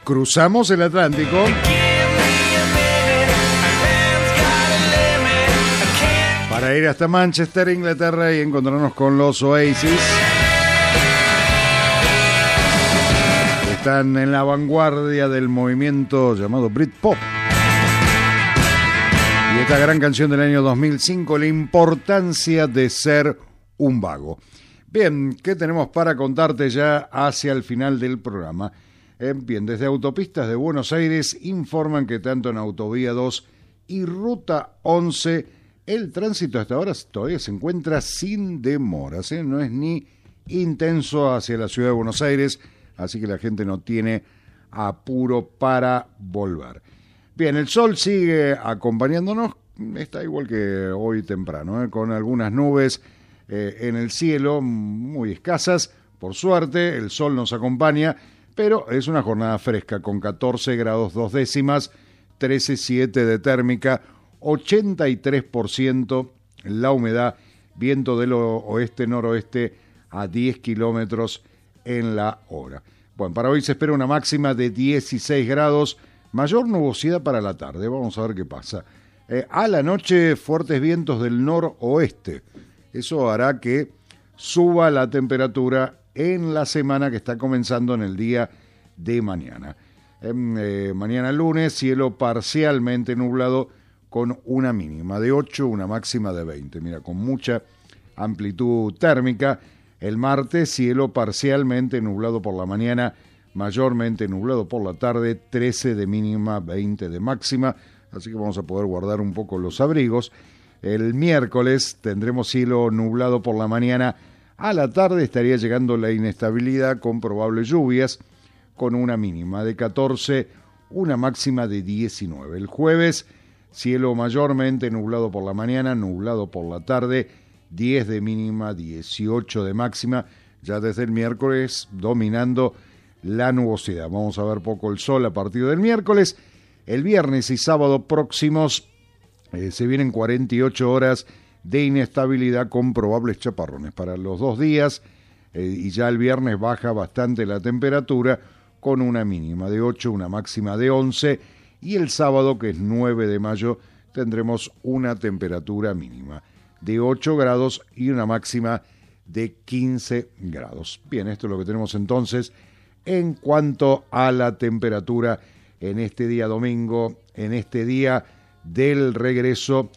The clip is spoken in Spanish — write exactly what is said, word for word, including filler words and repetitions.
cruzamos el Atlántico para ir hasta Manchester, Inglaterra, y encontrarnos con los Oasis. Están en la vanguardia del movimiento llamado Britpop. Y esta gran canción del año dos mil cinco, La importancia de ser un vago. Bien, ¿qué tenemos para contarte ya hacia el final del programa? Eh, bien, desde Autopistas de Buenos Aires informan que tanto en Autovía dos y Ruta once el tránsito hasta ahora todavía se encuentra sin demoras, ¿eh? No es ni intenso hacia la ciudad de Buenos Aires, así que la gente no tiene apuro para volver. Bien, el sol sigue acompañándonos, está igual que hoy temprano, ¿eh? Con algunas nubes eh, en el cielo, muy escasas. Por suerte, el sol nos acompaña, pero es una jornada fresca con catorce grados dos décimas, trece coma siete de térmica, ochenta y tres por ciento la humedad, viento del oeste-noroeste a diez kilómetros en la hora. Bueno, para hoy se espera una máxima de dieciséis grados, mayor nubosidad para la tarde, vamos a ver qué pasa. Eh, a la noche, fuertes vientos del noroeste, eso hará que suba la temperatura en la semana que está comenzando en el día de mañana. Eh, eh, mañana lunes, cielo parcialmente nublado con una mínima de ocho, una máxima de veinte. Mira, con mucha amplitud térmica. El martes, cielo parcialmente nublado por la mañana, mayormente nublado por la tarde, trece de mínima, veinte de máxima. Así que vamos a poder guardar un poco los abrigos. El miércoles tendremos cielo nublado por la mañana. A la tarde estaría llegando la inestabilidad con probables lluvias, con una mínima de catorce, una máxima de diecinueve. El jueves, cielo mayormente nublado por la mañana, nublado por la tarde, diez de mínima, dieciocho de máxima. Ya desde el miércoles dominando la nubosidad. Vamos a ver poco el sol a partir del miércoles. El viernes y sábado próximos eh, se vienen cuarenta y ocho horas de inestabilidad con probables chaparrones. Para los dos días, eh, y ya el viernes baja bastante la temperatura con una mínima de ocho, una máxima de once. Y el sábado, que es nueve de mayo, tendremos una temperatura mínima de ocho grados y una máxima de quince grados. Bien, esto es lo que tenemos entonces en cuanto a la temperatura en este día domingo, en este día del regreso